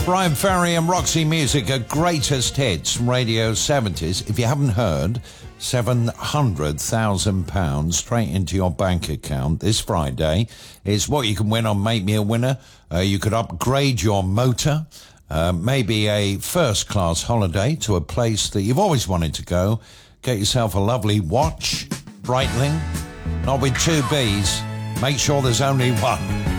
Brian Ferry and Roxy Music are greatest hits from Radio 70s. If you haven't heard, £700,000 straight into your bank account this Friday is what you can win on Make Me a Winner. You could upgrade your motor, maybe a first-class holiday to a place that you've always wanted to go. Get yourself a lovely watch, Breitling, not with two Bs. Make sure there's only one.